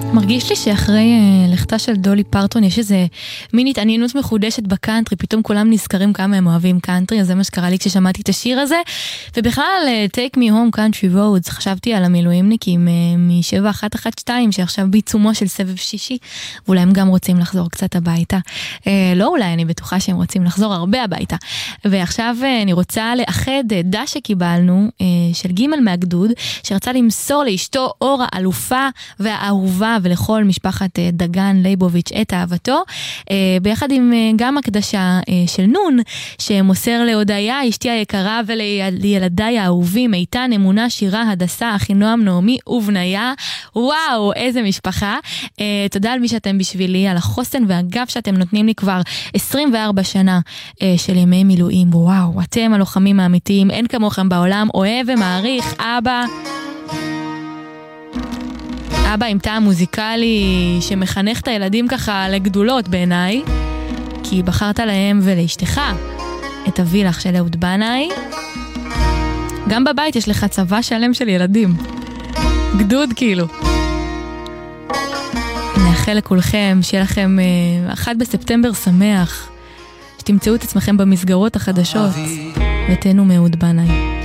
מרגיש לי שאחרי לכתה של דולי פרטון יש איזה מין התעניינות מחודשת בקאנטרי, פתאום כולם נזכרים כמה הם אוהבים קאנטרי, אז זה מה שקרה לי כששמעתי את השיר הזה, ובכלל Take Me Home Country Roads, חשבתי על המילואימניקים מ-7112 שעכשיו בעיצומו של סבב שישי, ואולי הם גם רוצים לחזור קצת הביתה, לא אולי, אני בטוחה שהם רוצים לחזור הרבה הביתה, ועכשיו אני רוצה לאחד דש שקיבלנו של ג' מהגדוד, שרצה למסור לאשתו אורה אלופה והאהובה ולכל משפחת דגן ליבוביץ' את אהבתו, ביחד עם גם הקדשה של נון, שמוסר להודיה, אשתי היקרה ולילדיי האהובים, איתן, אמונה, שירה, הדסה, אחינועם, נעמי ובניה. וואו, איזה משפחה. תודה על מי שאתם בשבילי, על החוסן והגב שאתם נותנים לי כבר 24 שנה של ימי מילואים. וואו, אתם הלוחמים האמיתיים, אין כמוכם בעולם, אוהב ומעריך, אבא עם טעם מוזיקלי שמחנך את הילדים ככה לגדולות בעיניי, כי בחרת להם ולאשתך את הווילח של אהוד בנאי. גם בבית יש לך צבא שלם של ילדים, גדוד כאילו. נאחל לכולכם שיהיה לכם 1 בספטמבר שמח, שתמצאו את עצמכם במסגרות החדשות ותהנו מאהוד בנאי.